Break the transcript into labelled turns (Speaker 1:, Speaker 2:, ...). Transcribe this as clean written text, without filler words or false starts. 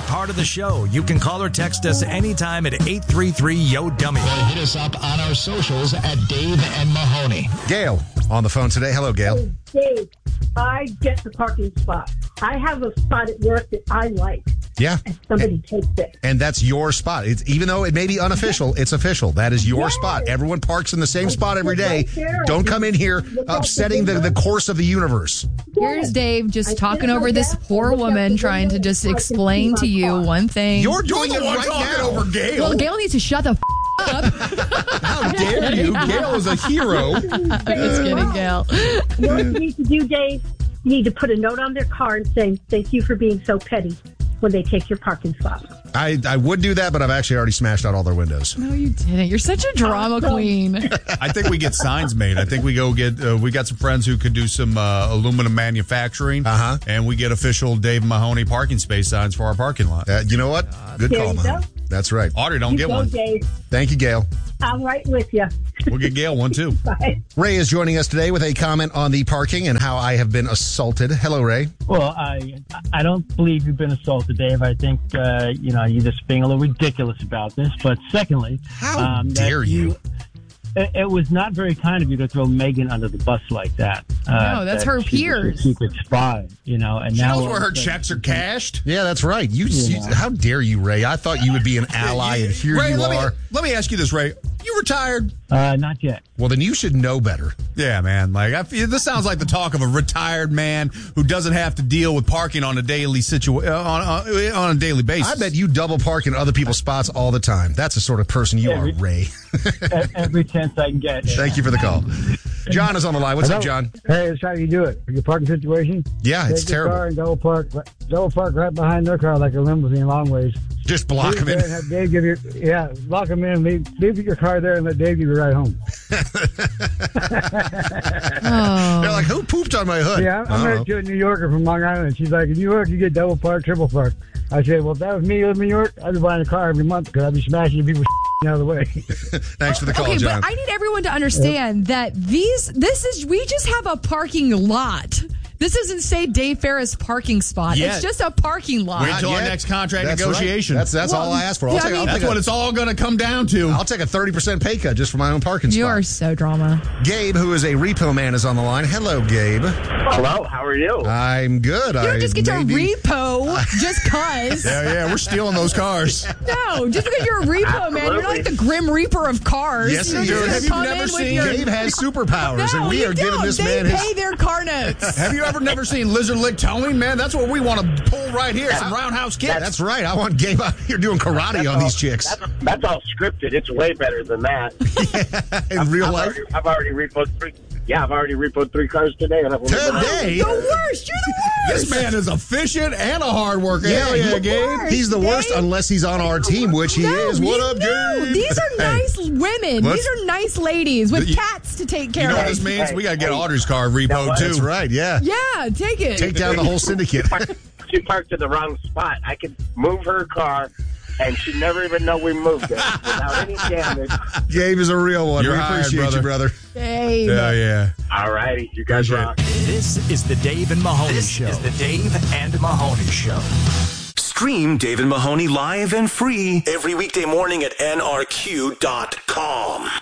Speaker 1: part of the show. You can call or text us anytime at 833-YO-DUMMY.
Speaker 2: Or hit us up on our socials at Dave and Mahoney.
Speaker 3: Gail on the phone today. Hello, Gail.
Speaker 4: Hey, Dave, I get the parking spot. I have a spot at work that I like.
Speaker 3: Yeah.
Speaker 4: And somebody takes it.
Speaker 3: And that's your spot. It's, even though it may be unofficial, it's official. That is your spot. Everyone parks in the same spot every day. Don't come in here upsetting the course of the universe.
Speaker 5: Here's Dave just talking over this poor woman, trying to just explain to you one thing.
Speaker 3: You're doing it right now.
Speaker 6: Over Gail.
Speaker 5: Well, Gail needs to shut the up.
Speaker 6: How dare you? Gail is a hero.
Speaker 5: I'm just kidding, Gail.
Speaker 4: You know what you need to do, Dave? You need to put a note on their car and saying, thank you for being so petty when they take your parking spot.
Speaker 3: I would do that, but I've actually already smashed out all their windows.
Speaker 5: No, you didn't. You're such a drama queen.
Speaker 6: I think we get signs made. I think we go get, we got some friends who could do some aluminum manufacturing. And we get official Dave Mahoney parking space signs for our parking lot.
Speaker 3: You know what? Good
Speaker 4: There
Speaker 3: call,
Speaker 4: you
Speaker 3: Mahoney.
Speaker 4: go.
Speaker 3: That's right.
Speaker 6: Audrey, don't get
Speaker 4: Go,
Speaker 6: one.
Speaker 4: Dave.
Speaker 3: Thank you, Gail.
Speaker 4: I'm right with you.
Speaker 6: We'll get Gail one, too.
Speaker 4: Bye.
Speaker 3: Ray is joining us today with a comment on the parking and how I have been assaulted. Hello, Ray.
Speaker 7: Well, I don't believe you've been assaulted, Dave. I think, you're just being a little ridiculous about this. But secondly,
Speaker 3: How dare you?
Speaker 7: It was not very kind of you to throw Megan under the bus like that.
Speaker 5: No, that's her
Speaker 7: she was
Speaker 5: peers.
Speaker 7: a secret spy, and
Speaker 6: She
Speaker 7: now
Speaker 6: knows where her checks are cashed.
Speaker 3: Yeah, that's right. You how dare you, Ray? I thought you would be an ally, and here
Speaker 6: Ray,
Speaker 3: you
Speaker 6: let
Speaker 3: are.
Speaker 6: let me ask you this, Ray. You retired?
Speaker 7: Not yet.
Speaker 3: Well, then you should know better.
Speaker 6: Yeah, man. Like, this sounds like the talk of a retired man who doesn't have to deal with parking on a daily on a daily basis.
Speaker 3: I bet you double park in other people's spots all the time. That's the sort of person you are, Ray.
Speaker 7: Every chance I can get.
Speaker 3: Thank you for the call. John is on the line. What's up, John?
Speaker 8: Hey, that's how you do it. Your parking situation.
Speaker 3: Yeah, it's
Speaker 8: Take your
Speaker 3: terrible.
Speaker 8: car and double park right behind their car like a limousine, long ways.
Speaker 3: Just block them in.
Speaker 8: And have Dave give you, lock them in. Leave your car there and let Dave give you a ride home.
Speaker 3: They're like, who pooped on my hood?
Speaker 8: Yeah, I'm married to a New Yorker from Long Island. And she's like, in New York, you get double park, triple park. I said, well, if that was me in New York, I'd be buying a car every month because I'd be smashing people out of the way.
Speaker 3: Thanks for the call,
Speaker 5: Okay,
Speaker 3: John.
Speaker 5: but I need everyone to understand that we just have a parking lot. This doesn't say Dave Ferris parking spot.
Speaker 6: Yeah.
Speaker 5: It's just a parking lot.
Speaker 6: Wait till our
Speaker 3: yet.
Speaker 6: next contract
Speaker 3: That's
Speaker 6: negotiation.
Speaker 3: Right. That's all I asked for.
Speaker 6: That's what it's all going to come down to.
Speaker 3: I'll take a 30% pay cut just for my own parking spot.
Speaker 5: You are so drama.
Speaker 3: Gabe, who is a repo man, is on the line. Hello, Gabe.
Speaker 9: Hello, how are you?
Speaker 3: I'm good.
Speaker 5: You don't just get to repo just cause.
Speaker 6: Yeah, we're stealing those cars.
Speaker 5: No, just because you're a repo man, you're not like the Grim Reaper of cars.
Speaker 3: Yes,
Speaker 5: you
Speaker 3: he
Speaker 5: don't
Speaker 3: is.
Speaker 5: just
Speaker 6: Have you
Speaker 5: come
Speaker 6: never
Speaker 5: in with
Speaker 6: seen
Speaker 5: your...
Speaker 3: Gabe has superpowers,
Speaker 5: No,
Speaker 3: and we
Speaker 5: you
Speaker 3: are giving
Speaker 5: don't.
Speaker 3: this
Speaker 5: they
Speaker 3: man
Speaker 5: pay
Speaker 3: his...
Speaker 5: their car notes.
Speaker 6: Have you ever never seen Lizard Lick Towing, man? That's what we want to pull right here. Some roundhouse kicks.
Speaker 3: That's right. I want Gabe out here doing karate on these chicks.
Speaker 9: That's all scripted. It's way better than that.
Speaker 3: In real life.
Speaker 9: I've already repoed three. Yeah, I've already repoed 3 cars today. And
Speaker 3: Today?
Speaker 5: The worst. You're the worst.
Speaker 6: This man is efficient and a hard worker.
Speaker 3: Yeah,
Speaker 6: Hell yeah,
Speaker 3: he's
Speaker 6: Gabe.
Speaker 3: He's the worst
Speaker 5: Gabe.
Speaker 3: unless he's on our team, which he is. What up, Gabe?
Speaker 5: These are nice women.
Speaker 3: Let's-
Speaker 5: These are nice ladies with
Speaker 6: You-
Speaker 5: cats to take care
Speaker 6: You know what
Speaker 5: of.
Speaker 6: this means?
Speaker 9: Hey,
Speaker 6: We got to get
Speaker 9: hey.
Speaker 6: Audrey's car repoed, too.
Speaker 3: That's right, yeah.
Speaker 5: Yeah, take it.
Speaker 3: Take down the whole syndicate.
Speaker 9: She parked in the wrong spot. I could move her car, and she'd never even know we moved it without any damage.
Speaker 3: Gabe is a real one.
Speaker 6: You're
Speaker 3: we
Speaker 6: hired,
Speaker 3: appreciate you, brother.
Speaker 5: Babe.
Speaker 6: Yeah.
Speaker 9: All righty, you guys rock.
Speaker 1: This is the Dave and Mahoney Show. This is the Dave and Mahoney Show.
Speaker 10: Stream Dave and Mahoney live and free every weekday morning at nrq.com.